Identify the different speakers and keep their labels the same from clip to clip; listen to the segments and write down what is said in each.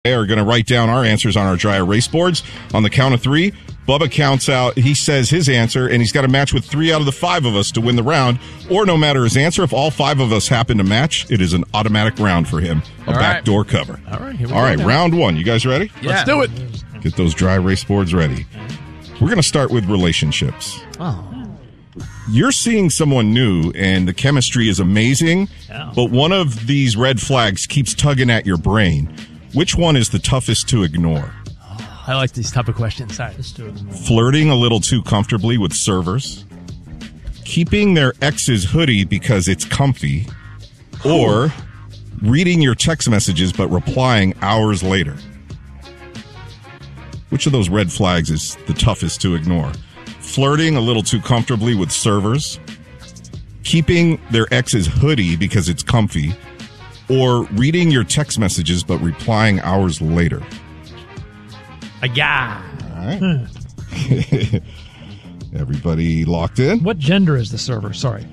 Speaker 1: They are going to write down our answers on our dry erase boards. On the count of three, Bubba counts out, he says his answer, and he's got to match with 3 out of the 5 of us to win the round. Or no matter his answer, if all 5 of us happen to match, it is an automatic round for him. A backdoor cover.
Speaker 2: All right, here we
Speaker 1: go. All right,
Speaker 2: now.
Speaker 1: Round 1. You guys ready?
Speaker 2: Yeah. Let's do it.
Speaker 1: Get those dry erase boards ready. We're going to start with relationships.
Speaker 2: Oh.
Speaker 1: You're seeing someone new, and the chemistry is amazing, but one of these red flags keeps tugging at your brain. Which one is the toughest to ignore?
Speaker 2: I like these type of questions. All right, let's do it.
Speaker 1: Flirting a little too comfortably with servers, keeping their ex's hoodie because it's comfy, or reading your text messages but replying hours later. Which of those red flags is the toughest to ignore? Flirting a little too comfortably with servers, keeping their ex's hoodie because it's comfy, or reading your text messages but replying hours later.
Speaker 2: Yeah.
Speaker 1: All right. Everybody locked in?
Speaker 3: What gender is the server? Sorry.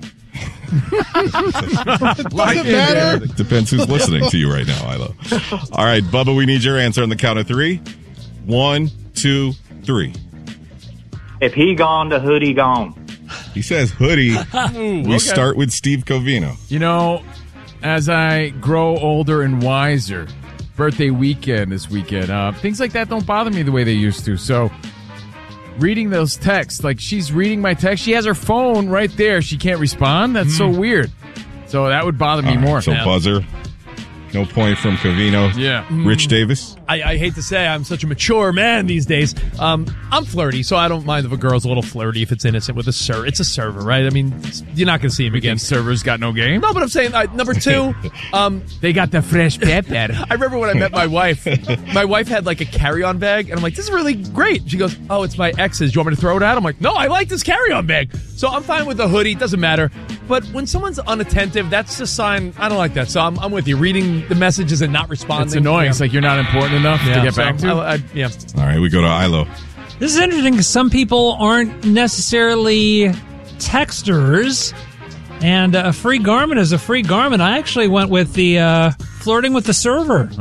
Speaker 1: Doesn't matter. Depends who's listening to you right now, Ilo. All right, Bubba, we need your answer on the count of 3. 1, 2, 3.
Speaker 4: If he gone, the hoodie gone.
Speaker 1: He says hoodie. We start with Steve Covino.
Speaker 5: You know, as I grow older and wiser, birthday weekend this weekend, things like that don't bother me the way they used to. So reading those texts, like she's reading my text, she has her phone right there. She can't respond. That's so weird. So that would bother me more.
Speaker 1: So buzzer. No point from Covino.
Speaker 5: Yeah.
Speaker 1: Rich Davis.
Speaker 2: I hate to say I'm such a mature man these days. I'm flirty, so I don't mind if a girl's a little flirty if it's innocent with a server. It's a server, right? I mean, you're not going to see him again.
Speaker 5: Servers got no game?
Speaker 2: No, but I'm saying, number 2,
Speaker 5: they got the fresh pepper.
Speaker 2: I remember when I met my wife. My wife had like a carry-on bag, and I'm like, this is really great. She goes, oh, it's my ex's. Do you want me to throw it out? I'm like, no, I like this carry-on bag. So I'm fine with the hoodie. Doesn't matter. But when someone's unattentive, that's a sign. I don't like that. So I'm with you. Reading the messages and not responding.
Speaker 5: It's annoying. Yeah. It's like you're not important enough to get back to.
Speaker 2: Yeah.
Speaker 1: All right, we go to Ilo.
Speaker 3: This is interesting because some people aren't necessarily texters, and a free garment is a free garment. I actually went with the flirting with the server.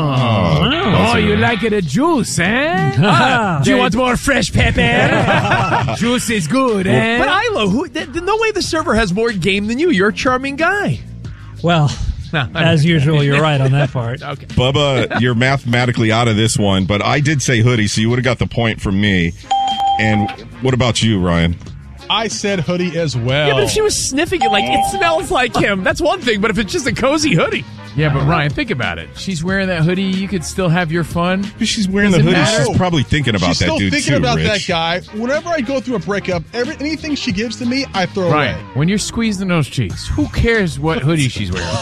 Speaker 5: Oh, you like it a juice, eh? Do you want more fresh pepper? Juice is good, eh?
Speaker 2: But Ilo, no way the server has more game than you. You're a charming guy.
Speaker 3: Well, as usual, you're right on that part.
Speaker 2: Okay.
Speaker 1: Bubba, you're mathematically out of this one, but I did say hoodie, so you would have got the point from me. And what about you, Ryan?
Speaker 6: I said hoodie as well.
Speaker 2: Yeah, but if she was sniffing it like it smells like him, that's one thing. But if it's just a cozy hoodie.
Speaker 5: Yeah, but Ryan, think about it. She's wearing that hoodie. You could still have your fun.
Speaker 1: If she's wearing the hoodie, she's probably thinking about that dude,
Speaker 6: she's still thinking about
Speaker 1: Rich.
Speaker 6: that guy. Whenever I go through a breakup, anything she gives to me, I throw away.
Speaker 5: When you're squeezing those cheeks, who cares what hoodie she's wearing?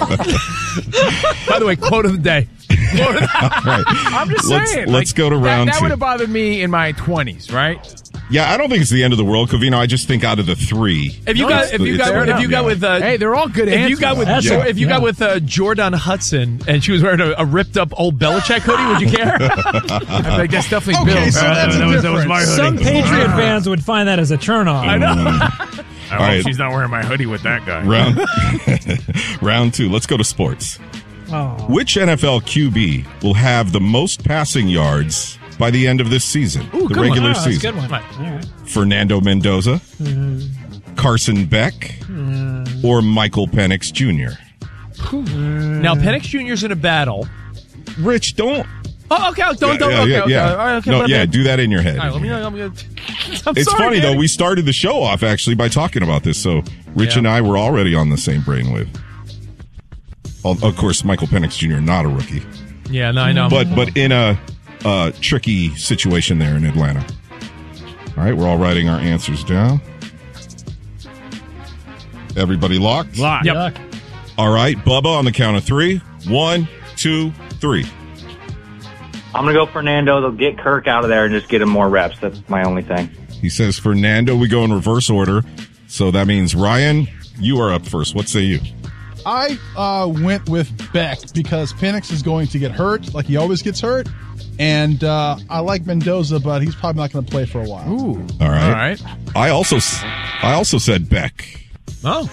Speaker 2: By the way, quote of the day.
Speaker 1: Right.
Speaker 5: I'm just saying.
Speaker 1: Let's go to round 2.
Speaker 5: That would have bothered me in my 20s, right?
Speaker 1: Yeah, I don't think it's the end of the world, Covino. I just think out of the 3,
Speaker 2: If you got with
Speaker 5: hey, they're all good answers.
Speaker 2: If you got with Jordan Hudson and she was wearing a ripped up old Belichick hoodie, would you care?
Speaker 5: I'm like, that's definitely Bill.
Speaker 6: So that's
Speaker 5: that was my hoodie.
Speaker 3: Some Patriot fans would find that as a turn-off.
Speaker 2: I know.
Speaker 5: I hope she's not wearing my hoodie with that guy.
Speaker 1: Round 2. Let's go to sports.
Speaker 3: Oh.
Speaker 1: Which NFL QB will have the most passing yards by the end of this season, the regular season?
Speaker 3: That's a good one. All right.
Speaker 1: Fernando Mendoza, Carson Beck, or Michael Penix Jr.?
Speaker 2: Now, Penix Jr.'s in a battle.
Speaker 1: Rich, don't.
Speaker 2: Oh, okay. Don't.
Speaker 1: Okay. Do that in your head.
Speaker 2: All right,
Speaker 1: It's funny, though. We started the show off, actually, by talking about this. So Rich and I were already on the same brainwave. Of course, Michael Penix Jr., not a rookie.
Speaker 2: Yeah, no, I know.
Speaker 1: But in a tricky situation there in Atlanta. All right, we're all writing our answers down. Everybody locked?
Speaker 5: Locked.
Speaker 2: Yep.
Speaker 1: All right, Bubba, on the count of 3. 1, 2, 3.
Speaker 4: I'm going to go Fernando. They'll get Kirk out of there and just get him more reps. That's my only thing.
Speaker 1: He says Fernando. We go in reverse order. So that means, Ryan, you are up first. What say you?
Speaker 6: I went with Beck because Penix is going to get hurt, like he always gets hurt. And I like Mendoza, but he's probably not going to play for a while.
Speaker 5: Ooh.
Speaker 1: All right.
Speaker 5: All right.
Speaker 1: I also said Beck.
Speaker 2: Oh.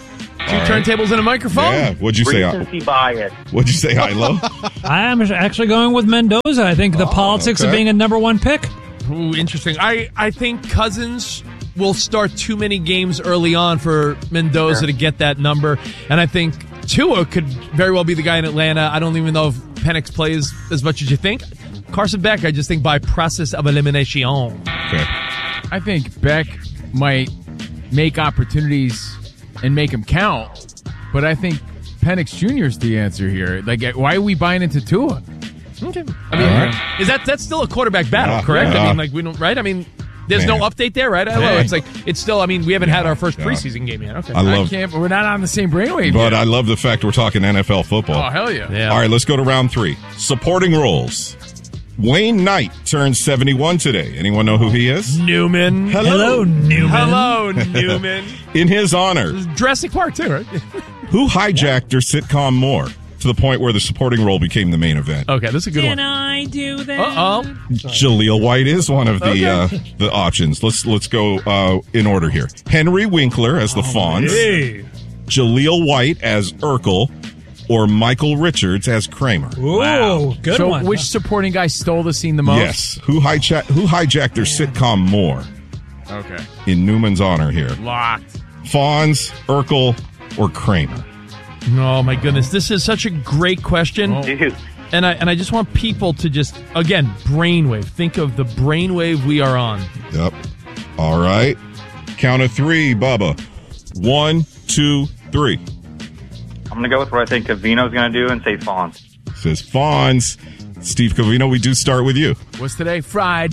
Speaker 2: Two turntables and a microphone.
Speaker 1: Yeah. What'd you say?
Speaker 4: Recency bias.
Speaker 1: What'd you say, Ilo?
Speaker 3: I'm actually going with Mendoza. I think the politics of
Speaker 1: okay.
Speaker 3: being a number one pick.
Speaker 2: Ooh, interesting. I think Cousins will start too many games early on for Mendoza to get that number. And I think Tua could very well be the guy in Atlanta. I don't even know if Penix plays as much as you think. Carson Beck, I just think by process of elimination.
Speaker 1: Okay.
Speaker 5: I think Beck might make opportunities and make them count, but I think Penix Jr. is the answer here. Like, why are we buying into Tua?
Speaker 2: Okay. I mean, is that's still a quarterback battle, correct?
Speaker 1: Yeah.
Speaker 2: I mean, like we don't, right? I mean, there's no update there, right? I know it's like it's still. I mean, we haven't had our first preseason game yet. Okay.
Speaker 1: I love,
Speaker 5: We're not on the same brainwave
Speaker 1: but
Speaker 5: yet.
Speaker 1: I love the fact we're talking NFL football.
Speaker 5: Oh, hell yeah.
Speaker 2: Yeah.
Speaker 1: All right, let's go to round 3. Supporting roles. Wayne Knight turns 71 today. Anyone know who he is?
Speaker 2: Newman.
Speaker 3: Hello, Newman.
Speaker 2: Hello, Newman.
Speaker 1: In his honor,
Speaker 2: Jurassic Park too, right?
Speaker 1: who hijacked their sitcom more to the point where the supporting role became the main event?
Speaker 2: Okay, this is a good
Speaker 3: Can
Speaker 2: one.
Speaker 3: I do that?
Speaker 2: Uh-oh.
Speaker 1: Jaleel White is one of the options. Let's go in order here. Henry Winkler as the Fonz,
Speaker 2: Hey.
Speaker 1: Jaleel White as Urkel, or Michael Richards as Kramer.
Speaker 3: Ooh, good
Speaker 5: So
Speaker 3: one.
Speaker 5: which supporting guy stole the scene the most?
Speaker 1: Yes. Who hijacked their sitcom more?
Speaker 5: Okay.
Speaker 1: In Newman's honor here.
Speaker 5: Locked.
Speaker 1: Fonz, Urkel, or Kramer?
Speaker 2: Oh my goodness, this is such a great question,
Speaker 4: Dude.
Speaker 2: and I just want people to just again brainwave. Think of the brainwave we are on.
Speaker 1: Yep. All right. Count of 3, Bubba. 1, 2, 3.
Speaker 4: I'm going to go with what I think Covino's going to do and say Fonz.
Speaker 1: Says Fonz. Steve Covino, we do start with you.
Speaker 5: What's today?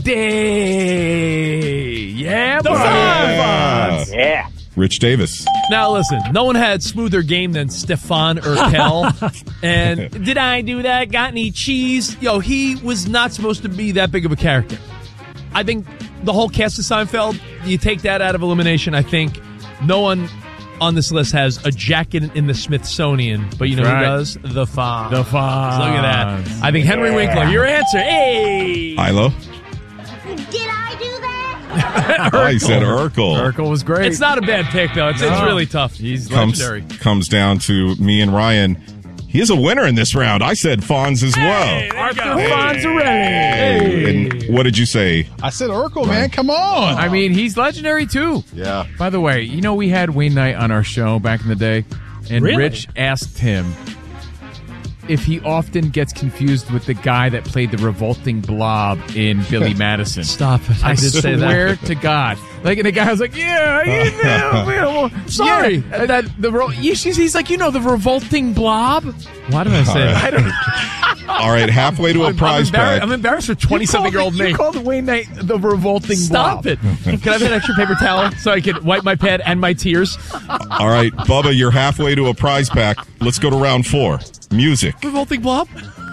Speaker 5: Friday. Yeah, boy.
Speaker 4: Yeah.
Speaker 1: Rich Davis.
Speaker 2: Now listen, no one had smoother game than Stefan Urkel. And did I do that? Got any cheese? Yo, he was not supposed to be that big of a character. I think the whole cast of Seinfeld, you take that out of elimination, I think no one on this list has a jacket in the Smithsonian, but you know
Speaker 5: Right.
Speaker 2: who does? The Fonz.
Speaker 5: The Fonz.
Speaker 2: Look at that. I think Henry Winkler, your answer. Hey!
Speaker 1: Ilo.
Speaker 7: Did I do that?
Speaker 1: Oh, he said Urkel.
Speaker 5: Urkel was great.
Speaker 2: It's not a bad pick, though. It's really tough.
Speaker 5: He's
Speaker 1: Comes
Speaker 5: legendary.
Speaker 1: down to me and Ryan. He is a winner in this round. I said Fonz as well.
Speaker 5: Arthur Fonzarelli.
Speaker 1: And what did you say?
Speaker 6: I said Urkel, man. Come on.
Speaker 5: I mean, he's legendary too.
Speaker 1: Yeah.
Speaker 5: By the way, you know, we had Wayne Knight on our show back in the day, and
Speaker 3: Really?
Speaker 5: Rich asked him if he often gets confused with the guy that played the revolting blob in Billy Madison.
Speaker 2: Stop it.
Speaker 5: I
Speaker 2: did say that.
Speaker 5: swear to God. Like, and the guy was like, yeah, you know,
Speaker 2: Sorry.
Speaker 5: Yeah, he's like, you know, the revolting blob.
Speaker 2: Why did I say that?
Speaker 5: I don't
Speaker 1: All right, halfway to a prize pack.
Speaker 2: I'm embarrassed for 20-something-year-old me.
Speaker 5: You called Wayne Knight the revolting
Speaker 2: Stop
Speaker 5: blob.
Speaker 2: it. Can I have an extra paper towel so I can wipe my pad and my tears?
Speaker 1: All right, Bubba, you're halfway to a prize pack. Let's go to round 4. Music.
Speaker 2: Revolting blob?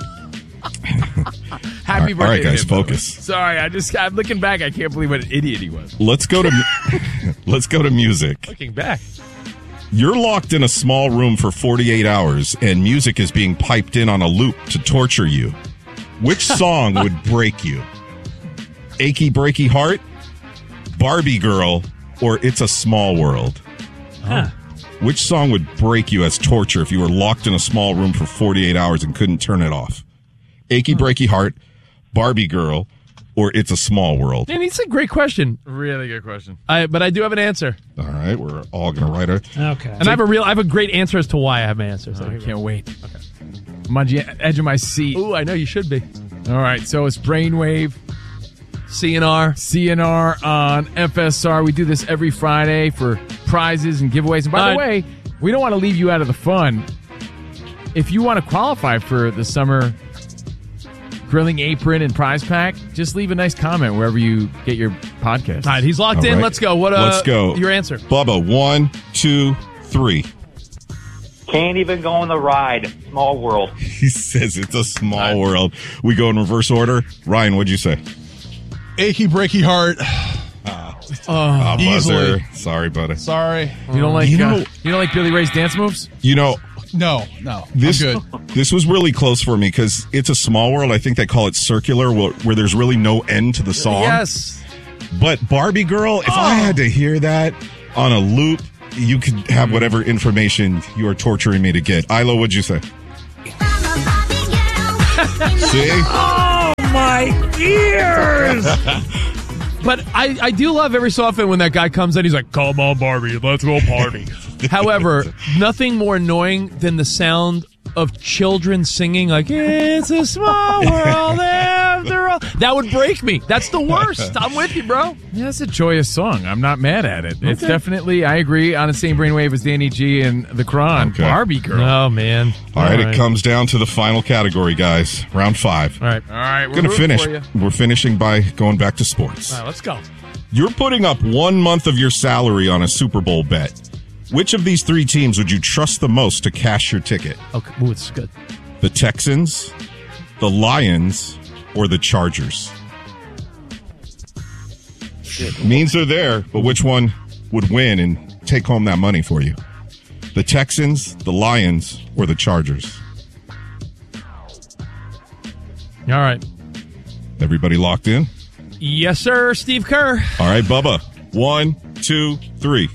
Speaker 5: Happy birthday.
Speaker 1: All right, guys,
Speaker 5: to him, by the way.
Speaker 1: focus.
Speaker 5: Sorry, I'm looking back. I can't believe what an idiot he was.
Speaker 1: Let's go to music.
Speaker 2: Looking back.
Speaker 1: You're locked in a small room for 48 hours, and music is being piped in on a loop to torture you. Which song would break you? Achy Breaky Heart, Barbie Girl, or It's a Small World?
Speaker 3: Huh.
Speaker 1: Which song would break you as torture if you were locked in a small room for 48 hours and couldn't turn it off? Achy Breaky Heart, Barbie Girl, or It's a Small World?
Speaker 2: Man, it's a great question.
Speaker 5: Really good question.
Speaker 2: But I do have an answer.
Speaker 1: All right, we're all going to write it.
Speaker 3: Okay.
Speaker 2: And I have a great answer as to why I have my answer. So
Speaker 5: I
Speaker 2: here we
Speaker 5: can't wait. Okay. I'm on the edge of my seat.
Speaker 2: go. Ooh, I know you should be.
Speaker 5: All right, so it's Brainwave,
Speaker 2: CNR.
Speaker 5: CNR on FSR. We do this every Friday for prizes and giveaways. And by the way, we don't want to leave you out of the fun. If you want to qualify for the summer grilling apron and prize pack, just leave a nice comment wherever you get your podcast.
Speaker 2: All right, he's locked
Speaker 1: All
Speaker 2: in.
Speaker 1: right.
Speaker 2: Let's go.
Speaker 1: Let's go.
Speaker 2: Your answer.
Speaker 1: Bubba, 1, 2, 3.
Speaker 4: Can't even go on the ride. Small world.
Speaker 1: He says it's a small world. We go in reverse order. Ryan, what'd you say?
Speaker 6: Achy breaky heart.
Speaker 1: Buzzer.
Speaker 6: Easily.
Speaker 1: Sorry, buddy.
Speaker 6: Sorry.
Speaker 5: You don't like
Speaker 1: You know-
Speaker 5: you don't like Billy Ray's dance moves?
Speaker 1: You know,
Speaker 6: No.
Speaker 1: this
Speaker 6: I'm good.
Speaker 1: this was really close for me because it's a small world. I think they call it circular, where there's really no end to the song.
Speaker 2: Yes.
Speaker 1: But Barbie Girl, if I had to hear that on a loop you can have whatever information you are torturing me to get. Ilo, what'd you say? See?
Speaker 3: Oh, my ears!
Speaker 2: But I do love every so often when that guy comes in, he's like, come on, Barbie, let's go party. However, nothing more annoying than the sound of children singing like, it's a small world after all. That would break me. That's the worst. I'm with you, bro.
Speaker 5: Yeah, it's a joyous song. I'm not mad at it. It's definitely, I agree, on the same brainwave as Danny G and the Kron.
Speaker 1: Okay.
Speaker 5: Barbie girl.
Speaker 2: Oh, man.
Speaker 1: All right, it comes down to the final category, guys. Round 5.
Speaker 2: All right.
Speaker 5: All right, we're
Speaker 1: Gonna
Speaker 5: rooting
Speaker 1: finish.
Speaker 5: for you.
Speaker 1: We're finishing by going back to sports.
Speaker 2: All right, let's go.
Speaker 1: You're putting up 1 month of your salary on a Super Bowl bet. Which of these 3 teams would you trust the most to cash your ticket?
Speaker 2: Okay. Ooh, it's good.
Speaker 1: The Texans, the Lions, or the Chargers? Means they're there, but which one would win and take home that money for you? The Texans, the Lions, or the Chargers?
Speaker 2: All right.
Speaker 1: Everybody locked in?
Speaker 2: Yes, sir, Steve Kerr.
Speaker 1: All right, Bubba. 1, 2, 3.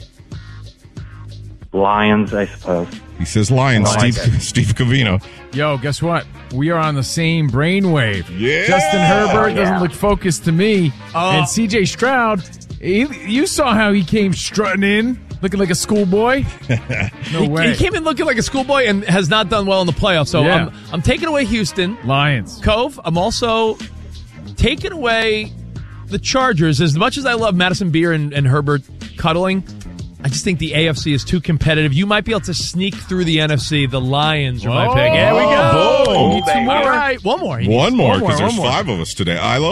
Speaker 4: Lions, I suppose.
Speaker 1: He says Lions. Steve Covino.
Speaker 5: Yo, guess what? We are on the same brainwave.
Speaker 1: Yeah.
Speaker 5: Justin Herbert
Speaker 4: Yeah.
Speaker 5: doesn't look focused to me. And CJ Stroud, you saw how he came strutting in, looking like a schoolboy. No way.
Speaker 2: He came in looking like a schoolboy and has not done well in the playoffs. So
Speaker 5: Yeah.
Speaker 2: I'm taking away Houston.
Speaker 5: Lions.
Speaker 2: Cove, I'm also taking away the Chargers. As much as I love Madison Beer and Herbert cuddling, I just think the AFC is too competitive. You might be able to sneak through the NFC. The Lions are my
Speaker 5: Whoa.
Speaker 2: pick. There we go.
Speaker 1: Boom.
Speaker 2: Need some more. All right, one more. He
Speaker 1: One
Speaker 2: needs
Speaker 1: more, because there's
Speaker 2: one more.
Speaker 1: 5 of us today. Ilo?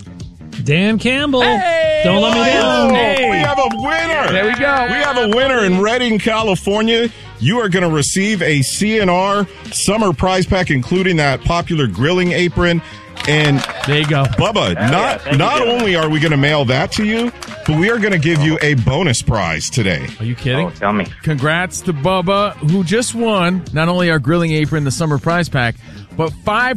Speaker 3: Dan Campbell.
Speaker 2: Hey!
Speaker 3: Don't let me down.
Speaker 1: Oh, we have a winner.
Speaker 2: There we go.
Speaker 1: We have a winner in Redding, California. You are going to receive a CNR summer prize pack, including that popular grilling apron. And
Speaker 2: There you go.
Speaker 1: Bubba,
Speaker 4: Thank
Speaker 1: not
Speaker 4: you.
Speaker 1: only are we going to mail that to you, but we are going to give you a bonus prize today.
Speaker 2: Are you kidding?
Speaker 4: Oh, tell me.
Speaker 5: Congrats to Bubba, who just won not only our grilling apron, the summer prize pack, but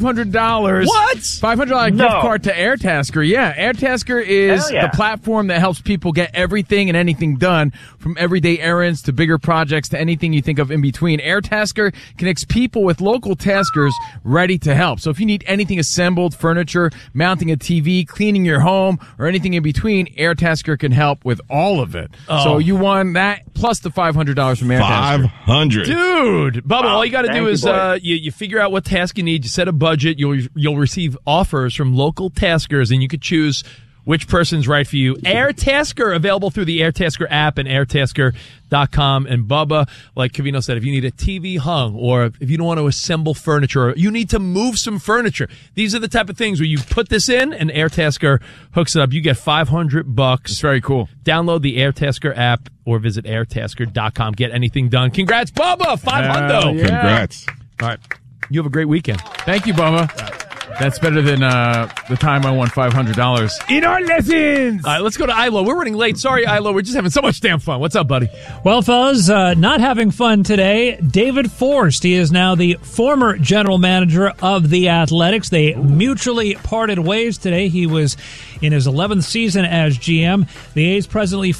Speaker 5: $500.
Speaker 2: What?
Speaker 5: $500
Speaker 4: No.
Speaker 5: gift card to AirTasker. Yeah, AirTasker is
Speaker 4: Hell yeah.
Speaker 5: the platform that helps people get everything and anything done, from everyday errands to bigger projects to anything you think of in between. AirTasker connects people with local taskers ready to help. So if you need anything assembled, furniture, mounting a TV, cleaning your home, or anything in between, AirTasker can help with all of it.
Speaker 2: Oh.
Speaker 5: So you won that plus the $500 from AirTasker.
Speaker 1: 500.
Speaker 2: Dude, Bubba,
Speaker 4: Wow,
Speaker 2: all you got to
Speaker 4: thank
Speaker 2: do
Speaker 4: you,
Speaker 2: is
Speaker 4: boy.
Speaker 2: you figure out what task you need, you set a budget, you'll receive offers from local taskers, and you could choose which person's right for you. AirTasker, available through the AirTasker app and airtasker.com. And Bubba, like Covino said, if you need a TV hung, or if you don't want to assemble furniture, or you need to move some furniture, these are the type of things where you put this in and AirTasker hooks it up. You get $500.
Speaker 5: It's very cool.
Speaker 2: Download the AirTasker app or visit airtasker.com. Get anything done. Congrats, Bubba! $500.
Speaker 5: Yeah.
Speaker 1: Congrats.
Speaker 2: All right. You have a great weekend.
Speaker 5: Thank you, Bubba. That's better than the time I won $500 in our lessons.
Speaker 2: All right, let's go to Ilo. We're running late. Sorry, Ilo. We're just having so much damn fun. What's up, buddy?
Speaker 3: Well, fellas, not having fun today. David Forst, he is now the former general manager of the Athletics. They mutually parted ways today. He was in his 11th season as GM. The A's presently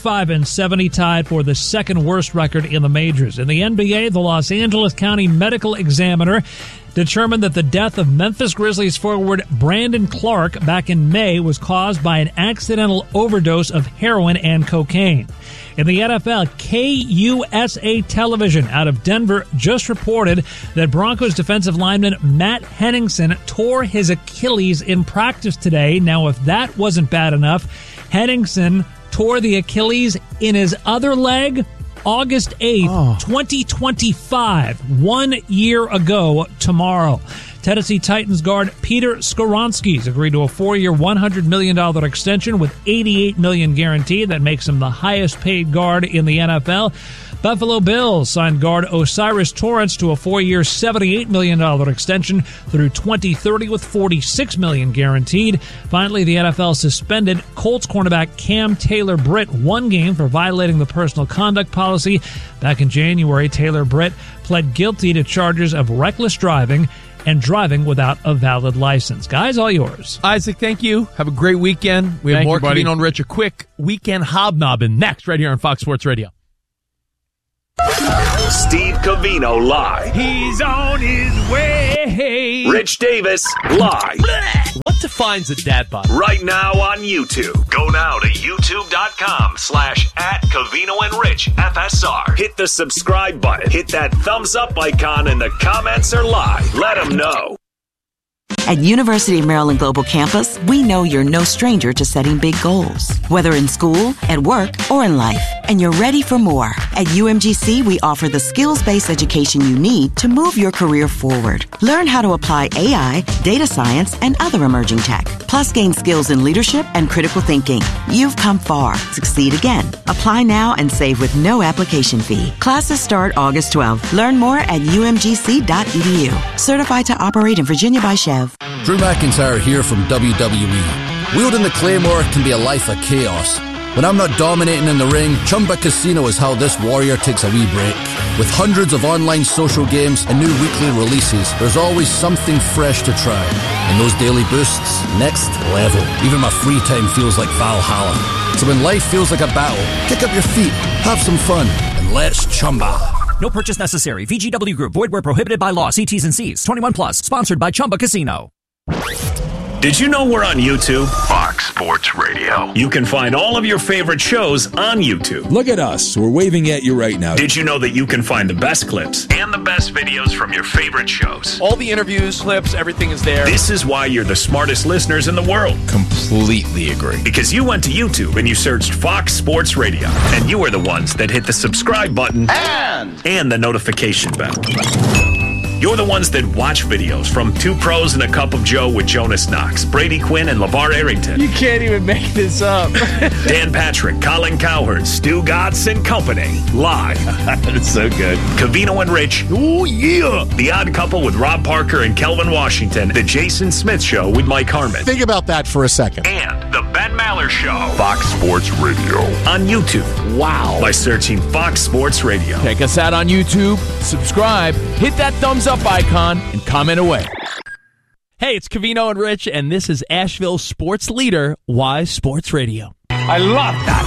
Speaker 3: 45-70, tied for the second worst record in the majors. In the NBA, the Los Angeles County Medical Examiner determined that the death of Memphis Grizzlies forward Brandon Clark back in May was caused by an accidental overdose of heroin and cocaine. In the NFL, KUSA Television out of Denver just reported that Broncos defensive lineman Matt Henningsen tore his Achilles in practice today. Now, if that wasn't bad enough, Henningsen tore the Achilles in his other leg August 8th, 2025, 1 year ago tomorrow. Tennessee Titans guard Peter Skoronski's agreed to a 4-year, $100 million extension with $88 million guaranteed. That makes him the highest paid guard in the NFL. Buffalo Bills signed guard Osiris Torrance to a 4-year, $78 million extension through 2030 with $46 million guaranteed. Finally, the NFL suspended Colts cornerback Cam Taylor-Britt 1 game for violating the personal conduct policy. Back in January, Taylor-Britt pled guilty to charges of reckless driving and driving without a valid license. Guys, all yours.
Speaker 2: Isaac, thank you. Have a great weekend. We have
Speaker 5: Thank
Speaker 2: more
Speaker 5: you, buddy.
Speaker 2: Covino and Rich. A quick weekend hobnobbing next right here on Fox Sports Radio.
Speaker 8: Steve Covino live.
Speaker 2: He's on his way.
Speaker 8: Rich Davis live.
Speaker 2: What defines a dad bod?
Speaker 8: Right now on YouTube. Go now to youtube.com/@CovinoandRichFSR. Hit the subscribe button. Hit that thumbs up icon and the comments are live. Let them know.
Speaker 9: At University of Maryland Global Campus, we know you're no stranger to setting big goals, whether in school, at work, or in life, and you're ready for more. At UMGC, we offer the skills-based education you need to move your career forward. Learn how to apply AI, data science, and other emerging tech, plus gain skills in leadership and critical thinking. You've come far. Succeed again. Apply now and save with no application fee. Classes start August 12th. Learn more at umgc.edu. Certified to operate in Virginia by Chev.
Speaker 10: Drew McIntyre here from WWE. Wielding the Claymore can be a life of chaos. When I'm not dominating in the ring, Chumba Casino is how this warrior takes a wee break. With hundreds of online social games and new weekly releases, there's always something fresh to try. And those daily boosts, next level. Even my free time feels like Valhalla. So when life feels like a battle, kick up your feet, have some fun, and let's Chumba.
Speaker 11: No purchase necessary. VGW Group. Void where prohibited by law. See T's and C's. 21 plus. Sponsored by Chumba Casino.
Speaker 8: Did you know we're on YouTube? Fox Sports Radio. You can find all of your favorite shows on YouTube.
Speaker 12: Look at us. We're waving at you right now.
Speaker 8: Did you know that you can find the best clips and the best videos from your favorite shows?
Speaker 2: All the interviews, clips, everything is there.
Speaker 8: This is why you're the smartest listeners in the world.
Speaker 12: Completely agree.
Speaker 8: Because you went to YouTube and you searched Fox Sports Radio. And you are the ones that hit the subscribe button and the notification bell. You're the ones that watch videos from Two Pros and a Cup of Joe with Jonas Knox, Brady Quinn, and LeVar Arrington.
Speaker 2: You can't even make this up.
Speaker 8: Dan Patrick, Colin Cowherd, Stu Gatz and Company. Live.
Speaker 13: That's so good.
Speaker 8: Covino and Rich.
Speaker 13: Oh, yeah.
Speaker 8: The Odd Couple with Rob Parker and Kelvin Washington. The Jason Smith Show with Mike Harmon.
Speaker 14: Think about that for a second.
Speaker 8: And The Ben Maller Show. Fox Sports Radio. On YouTube.
Speaker 13: Wow.
Speaker 8: By searching Fox Sports Radio.
Speaker 5: Check us out on YouTube. Subscribe. Hit that thumbs up icon and comment away.
Speaker 2: Hey, it's Covino and Rich, and this is Asheville's sports leader, Wise Sports Radio.
Speaker 13: I love that.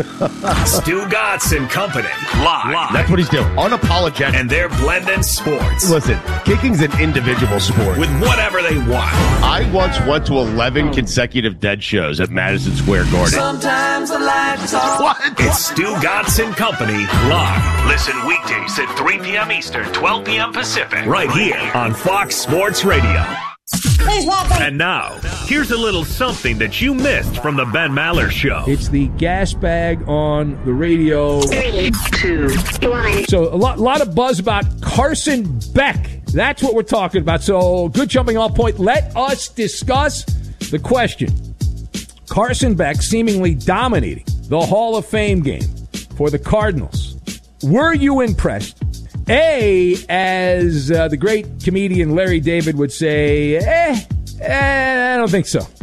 Speaker 8: Stu Gatz and Company. Live.
Speaker 13: That's what he's doing. Unapologetic.
Speaker 8: And they're blending sports.
Speaker 13: Listen, kicking's an individual sport.
Speaker 8: With whatever they want.
Speaker 13: I once went to 11 consecutive dead shows at Madison Square Garden.
Speaker 8: Sometimes the lights off. What? It's Stu Gatz and Company. Live. Listen weekdays at 3 p.m. Eastern, 12 p.m. Pacific. Right here on Fox Sports Radio. And now, here's a little something that you missed from the Ben Maller Show.
Speaker 15: It's the gas bag on the radio.
Speaker 7: 3, 2, 1.
Speaker 15: So a lot of buzz about Carson Beck. That's what we're talking about. So good jumping off point. Let us discuss the question. Carson Beck seemingly dominating the Hall of Fame game for the Cardinals. Were you impressed? As the great comedian Larry David would say, I don't think so.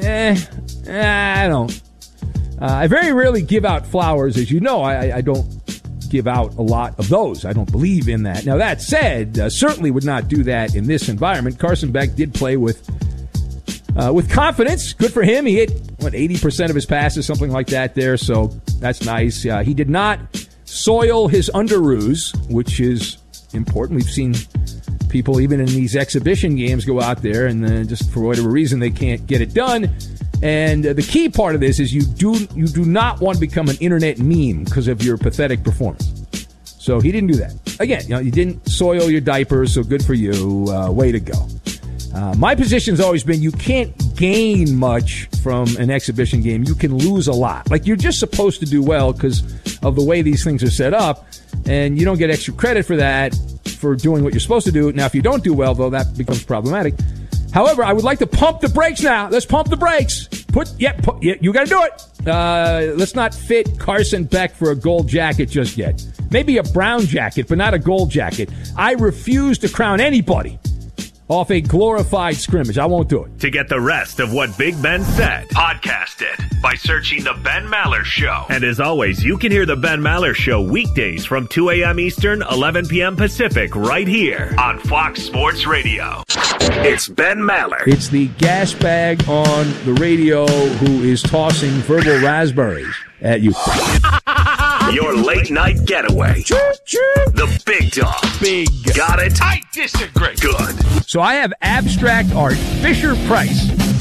Speaker 15: I don't. I very rarely give out flowers. As you know, I don't give out a lot of those. I don't believe in that. Now, that said, certainly would not do that in this environment. Carson Beck did play with confidence. Good for him. He hit, 80% of his passes, something like that there. So that's nice. He did not soil his underoos, which is important. We've seen people, even in these exhibition games, go out there and then just for whatever reason they can't get it done. And the key part of this is you do not want to become an internet meme because of your pathetic performance. So he didn't do that. Again, you didn't soil your diapers, so good for you. Way to go. My position's always been you can't gain much from an exhibition game. You can lose a lot. Like, you're just supposed to do well because of the way these things are set up, and you don't get extra credit for that, for doing what you're supposed to do. Now, if you don't do well, though, that becomes problematic. However, I would like to pump the brakes now. Let's pump the brakes. You got to do it. Let's not fit Carson Beck for a gold jacket just yet. Maybe a brown jacket, but not a gold jacket. I refuse to crown anybody off a glorified scrimmage. I won't do it.
Speaker 8: To get the rest of what Big Ben said, podcast it by searching The Ben Maller Show. And as always, you can hear The Ben Maller Show weekdays from 2 a.m. Eastern, 11 p.m. Pacific, right here on Fox Sports Radio. It's Ben Maller.
Speaker 15: It's the gas bag on the radio who is tossing verbal raspberries at you.
Speaker 8: Your late night getaway. The Big Dog.
Speaker 15: Big.
Speaker 8: Got it?
Speaker 14: I disagree.
Speaker 8: Good.
Speaker 15: So I have abstract art, Fisher Price.